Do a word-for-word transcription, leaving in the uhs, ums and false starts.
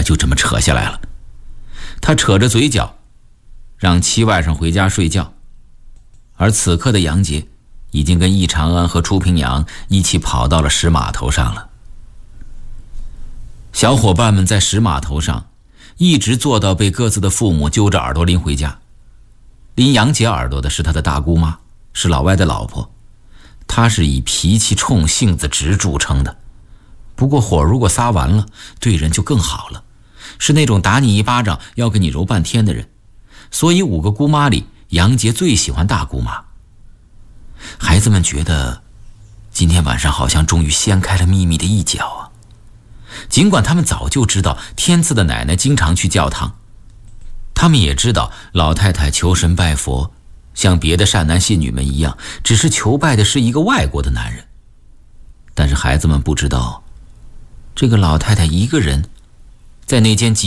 来就这么扯下来了。他扯着嘴角，让七外甥回家睡觉。而此刻的杨杰已经跟易长安和初平娘一起跑到了石码头上了。小伙伴们在石码头上一直坐到被各自的父母揪着耳朵拎回家。拎杨杰耳朵的是他的大姑妈，是老外的老婆。她是以脾气冲、性子直著称的。不过火如果撒完了，对人就更好了，是那种打你一巴掌要给你揉半天的人。所以五个姑妈里，杨杰最喜欢大姑妈。孩子们觉得今天晚上好像终于掀开了秘密的一角啊。尽管他们早就知道天赐的奶奶经常去教堂，他们也知道老太太求神拜佛，像别的善男信女们一样，只是求拜的是一个外国的男人。但是孩子们不知道，这个老太太一个人在那间